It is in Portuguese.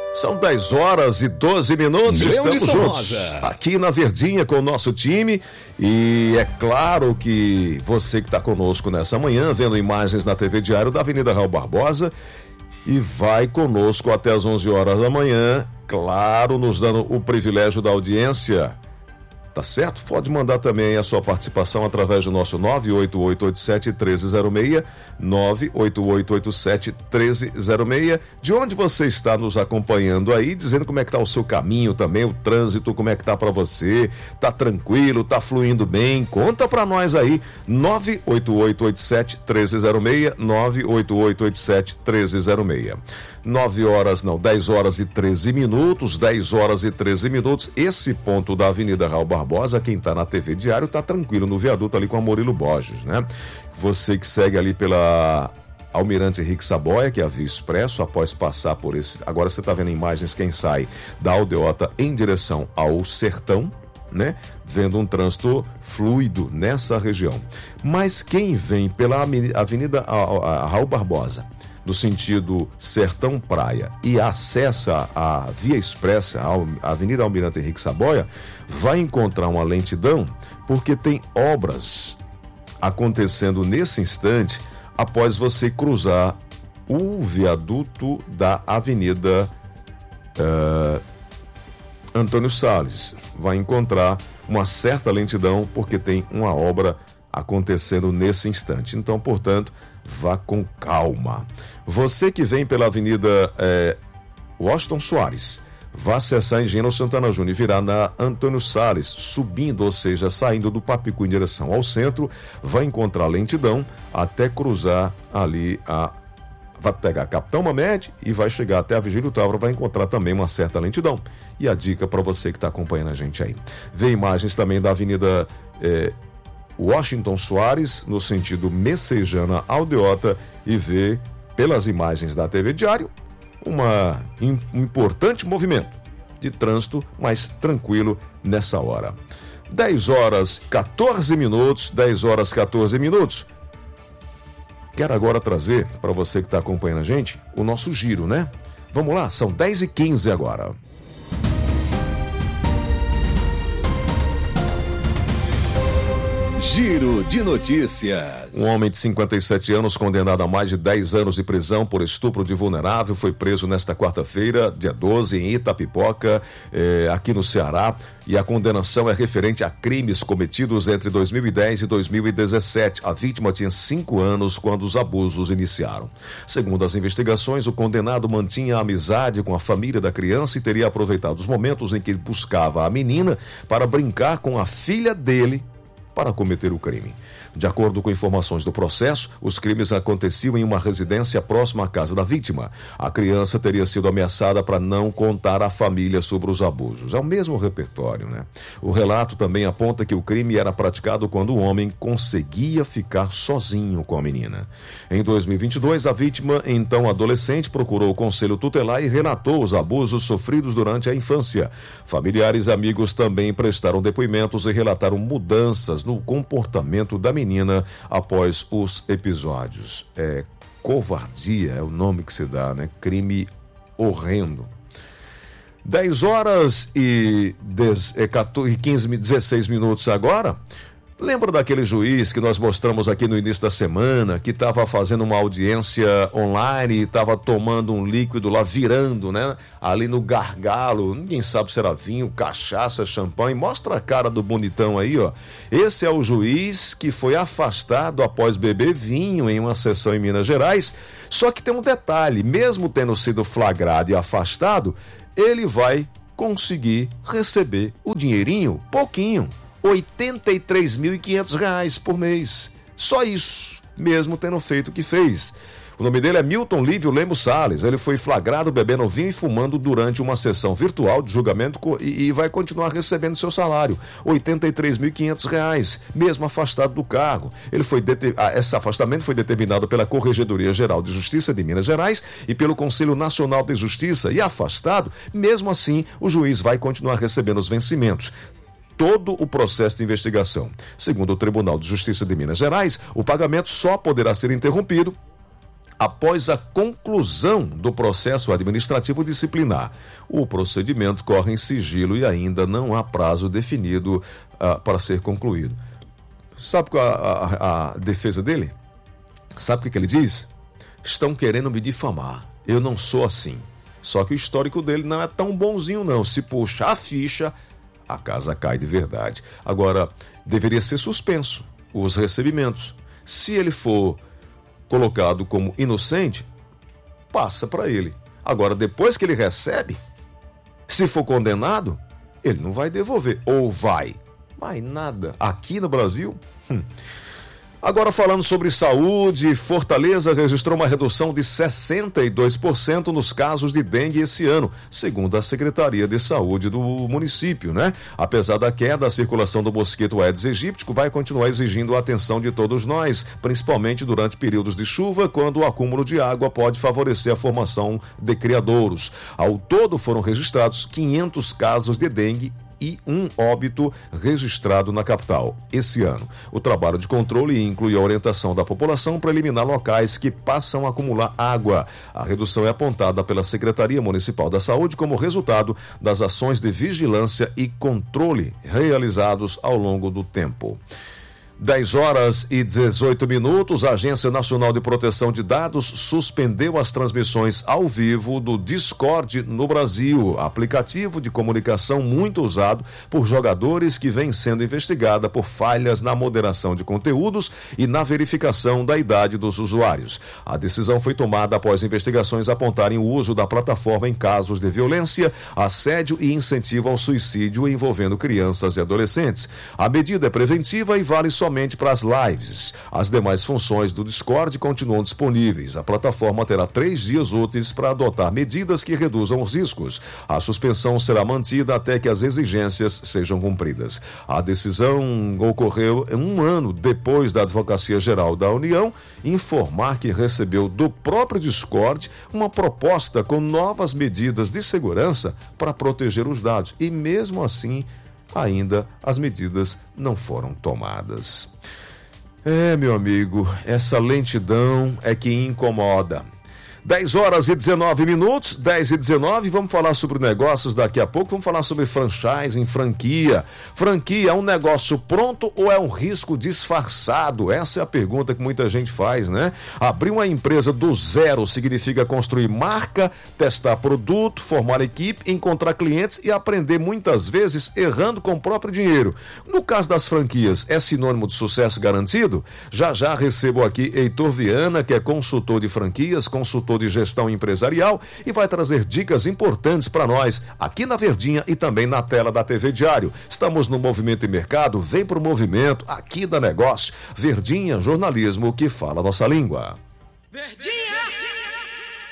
São 10 horas e 12 minutos, estamos juntos aqui na Verdinha com o nosso time e é claro que você que está conosco nessa manhã, vendo imagens na TV Diário da Avenida Raul Barbosa e vai conosco até as 11 horas da manhã, claro, nos dando o privilégio da audiência. Tá certo? Pode mandar também a sua participação através do nosso 98887-1306, 98887-1306, de onde você está nos acompanhando aí, dizendo como é que tá o seu caminho também, o trânsito, como é que tá para você, tá tranquilo, tá fluindo bem, conta para nós aí, 98887-1306, 98887-1306. 10 horas e 13 minutos, 10 horas e 13 minutos, esse ponto da Avenida Raul Barbosa, quem tá na TV Diário tá tranquilo, no viaduto ali com a Murilo Borges, né? Você que segue ali pela Almirante Henrique Saboia, que é a Via Expresso, após passar por esse, agora você tá vendo imagens, quem sai da Aldeota em direção ao Sertão, né? Vendo um trânsito fluido nessa região. Mas quem vem pela Avenida Raul Barbosa, no sentido Sertão Praia, e acessa a Via Expressa, a Avenida Almirante Henrique Saboia, vai encontrar uma lentidão, porque tem obras acontecendo nesse instante, após você cruzar o viaduto da Avenida Antônio Salles. Vai encontrar uma certa lentidão, porque tem uma obra acontecendo nesse instante. Então, portanto, vá com calma. Você que vem pela Avenida Washington Soares, vá acessar Engenheiro Santana Júnior e virar na Antônio Salles, subindo, ou seja, saindo do Papicu em direção ao centro, vai encontrar lentidão até cruzar ali vai pegar Capitão Mamed e vai chegar até a Vigílio Távora, vai encontrar também uma certa lentidão. E a dica para você que está acompanhando a gente aí. Vê imagens também da Avenida Washington Soares, no sentido Messejana Aldeota, e vê pelas imagens da TV Diário um importante movimento de trânsito, mais tranquilo nessa hora. 10 horas 14 minutos, 10 horas 14 minutos. Quero agora trazer para você que está acompanhando a gente o nosso giro, né? Vamos lá, são 10h15 agora. Giro de notícias. Um homem de 57 anos, condenado a mais de 10 anos de prisão por estupro de vulnerável, foi preso nesta quarta-feira, dia 12, em Itapipoca, aqui no Ceará. E a condenação é referente a crimes cometidos entre 2010 e 2017. A vítima tinha 5 anos quando os abusos iniciaram. Segundo as investigações, o condenado mantinha amizade com a família da criança e teria aproveitado os momentos em que ele buscava a menina para brincar com a filha dele para cometer o crime. De acordo com informações do processo, os crimes aconteciam em uma residência próxima à casa da vítima. A criança teria sido ameaçada para não contar à família sobre os abusos. É o mesmo repertório, né? O relato também aponta que o crime era praticado quando o homem conseguia ficar sozinho com a menina. Em 2022, a vítima, então adolescente, procurou o conselho tutelar e relatou os abusos sofridos durante a infância. Familiares e amigos também prestaram depoimentos e relataram mudanças no comportamento da menina após os episódios. Covardia é o nome que se dá, né? Crime horrendo. 10 horas e 16 minutos agora. Lembra daquele juiz que nós mostramos aqui no início da semana, que estava fazendo uma audiência online e estava tomando um líquido lá, virando, né? Ali no gargalo, ninguém sabe se era vinho, cachaça, champanhe. Mostra a cara do bonitão aí, ó. Esse é o juiz que foi afastado após beber vinho em uma sessão em Minas Gerais. Só que tem um detalhe, mesmo tendo sido flagrado e afastado, ele vai conseguir receber o dinheirinho, pouquinho. R$ 83.500 por mês. Só isso, mesmo tendo feito o que fez. O nome dele é Milton Lívio Lemos Salles. Ele foi flagrado bebendo vinho e fumando durante uma sessão virtual de julgamento e vai continuar recebendo seu salário, R$ 83.500, mesmo afastado do cargo. Esse afastamento foi determinado pela Corregedoria Geral de Justiça de Minas Gerais e pelo Conselho Nacional de Justiça. E afastado, mesmo assim, o juiz vai continuar recebendo os vencimentos. Todo o processo de investigação. Segundo o Tribunal de Justiça de Minas Gerais, o pagamento só poderá ser interrompido após a conclusão do processo administrativo disciplinar. O procedimento corre em sigilo e ainda não há prazo definido para ser concluído. Sabe qual a defesa dele? Sabe o que ele diz? Estão querendo me difamar. Eu não sou assim. Só que o histórico dele não é tão bonzinho não. Se puxar a ficha, a casa cai de verdade. Agora, deveria ser suspenso os recebimentos. Se ele for colocado como inocente, passa para ele. Agora, depois que ele recebe, se for condenado, ele não vai devolver. Ou vai. Mas nada. Aqui no Brasil... Agora falando sobre saúde, Fortaleza registrou uma redução de 62% nos casos de dengue esse ano, segundo a Secretaria de Saúde do município, né? Apesar da queda, a circulação do mosquito Aedes aegypti vai continuar exigindo a atenção de todos nós, principalmente durante períodos de chuva, quando o acúmulo de água pode favorecer a formação de criadouros. Ao todo foram registrados 500 casos de dengue e um óbito registrado na capital esse ano. O trabalho de controle inclui a orientação da população para eliminar locais que passam a acumular água. A redução é apontada pela Secretaria Municipal da Saúde como resultado das ações de vigilância e controle realizados ao longo do tempo. 10h18, a Agência Nacional de Proteção de Dados suspendeu as transmissões ao vivo do Discord no Brasil, aplicativo de comunicação muito usado por jogadores que vem sendo investigada por falhas na moderação de conteúdos e na verificação da idade dos usuários. A decisão foi tomada após investigações apontarem o uso da plataforma em casos de violência, assédio e incentivo ao suicídio envolvendo crianças e adolescentes. A medida é preventiva e vale somente para as lives. As demais funções do Discord continuam disponíveis. A plataforma terá 3 dias úteis para adotar medidas que reduzam os riscos. A suspensão será mantida até que as exigências sejam cumpridas. A decisão ocorreu 1 ano depois da Advocacia Geral da União informar que recebeu do próprio Discord uma proposta com novas medidas de segurança para proteger os dados. E mesmo assim, ainda as medidas não foram tomadas. Meu amigo, essa lentidão é que incomoda. 10h19, 10h19, vamos falar sobre negócios daqui a pouco, vamos falar sobre franchising, franquia. Franquia é um negócio pronto ou é um risco disfarçado? Essa é a pergunta que muita gente faz, né? Abrir uma empresa do zero significa construir marca, testar produto, formar equipe, encontrar clientes e aprender muitas vezes errando com o próprio dinheiro. No caso das franquias, é sinônimo de sucesso garantido? Já recebo aqui Heitor Viana, que é consultor de franquias, consultor de gestão empresarial e vai trazer dicas importantes para nós aqui na Verdinha e também na tela da TV Diário. Estamos no Movimento e Mercado, vem pro movimento aqui da Negócio. Verdinha, jornalismo que fala a nossa língua. Verdinha!